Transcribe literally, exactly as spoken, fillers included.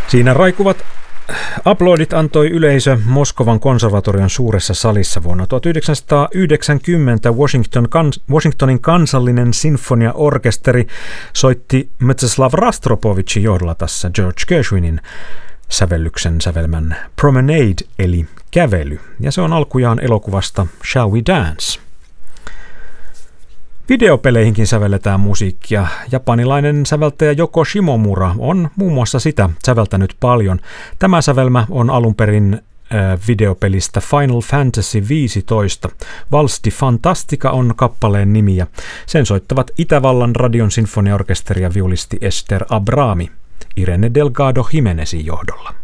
Siinä roikuvat aplodit antoi yleisö Moskovan konservatorion suuressa salissa vuonna tuhatyhdeksänsataayhdeksänkymmentä. Washington, Washingtonin kansallinen sinfoniaorkesteri soitti Mstislav Rostropovichin johdolla tässä George Gershwinin sävellyksen sävelmän Promenade eli kävely, ja se on alkujaan elokuvasta Shall We Dance? Videopeleihinkin sävelletään musiikkia. Japanilainen säveltäjä Yoko Shimomura on muun muassa sitä säveltänyt paljon. Tämä sävelmä on alun perin äh, videopelistä Final Fantasy viisitoista. Vals di Fantastica on kappaleen nimi ja sen soittavat Itävallan radion sinfoniaorkesteri ja viulisti Esther Abrami Irene Delgado Jimenezin johdolla.